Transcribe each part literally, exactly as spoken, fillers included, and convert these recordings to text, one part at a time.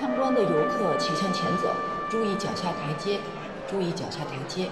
参观的游客请向前走，注意脚下台阶，注意脚下台阶。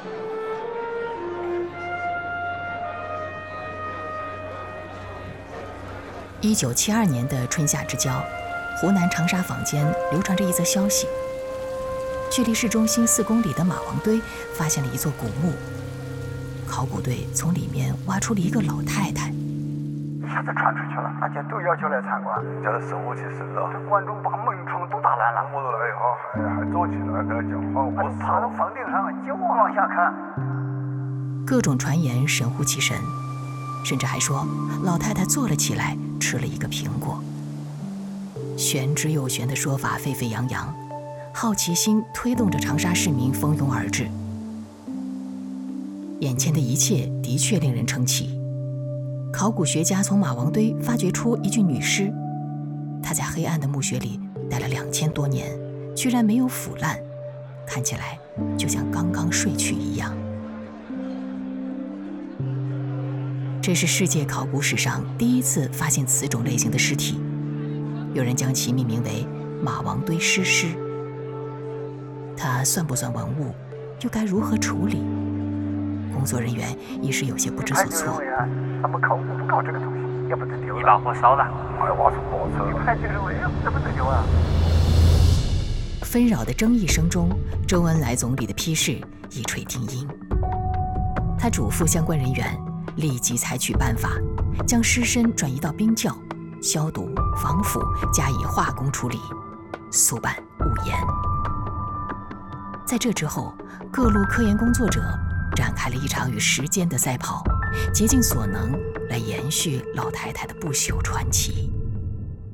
一九七二年的春夏之交，湖南长沙坊间流传着一则消息：距离市中心四公里的马王堆发现了一座古墓，考古队从里面挖出了一个老太太。 一下子传出去了，大家都要求来参观， 叫他生我去生了。 这观众把门窗都打烂了。 我说哎好，还还走起来，跟他讲话，我爬到房顶上就往下看。 各种传言神乎其神，甚至还说老太太坐了起来，吃了一个苹果。玄之又玄的说法沸沸扬扬，好奇心推动着长沙市民蜂拥而至。眼前的一切的确令人称奇。考古学家从马王堆发掘出一具女尸，她在黑暗的墓穴里待了两千多年，居然没有腐烂，看起来就像刚刚睡去一样。这是世界考古史上第一次发现此种类型的尸体，有人将其命名为马王堆尸尸。它算不算文物，又该如何处理？工作人员一时有些不知所措。 他们考古不搞这个东西，要不得丢了。 你把火烧了， 我要挖出宝车。你派这个人怎么得丢啊？ 纷扰的争议声中，周恩来总理的批示一锤定音。他嘱咐相关人员立即采取办法，将尸身转移到冰窖，消毒、防腐，加以化工处理，速办勿延。在这之后，各路科研工作者展开了一场与时间的赛跑，竭尽所能来延续老太太的不朽传奇。